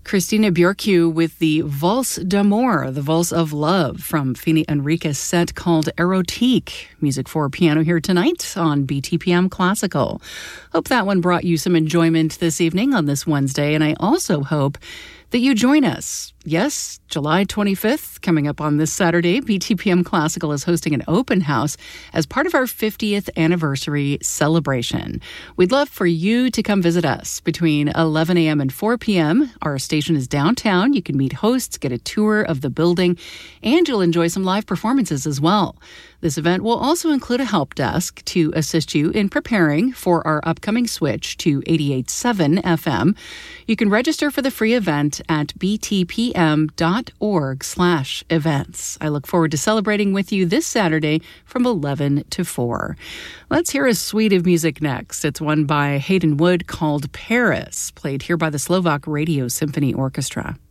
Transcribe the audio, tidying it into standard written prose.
Christina Björkju with the Valse d'amour, the Valse of Love from Fini Enriquez' set called Erotique. Music for piano here tonight on BTPM Classical. Hope that one brought you some enjoyment this evening on this Wednesday, and I also hope that you join us. Yes, July 25th, coming up on this Saturday, BTPM Classical is hosting an open house as part of our 50th anniversary celebration. We'd love for you to come visit us between 11 a.m. and 4 p.m. Our station is downtown. You can meet hosts, get a tour of the building, and you'll enjoy some live performances as well. This event will also include a help desk to assist you in preparing for our upcoming switch to 88.7 FM. You can register for the free event at btpm.org/events. I look forward to celebrating with you this Saturday from 11 to 4. Let's hear a suite of music next. It's one by Hayden Wood called Paris, played here by the Slovak Radio Symphony Orchestra.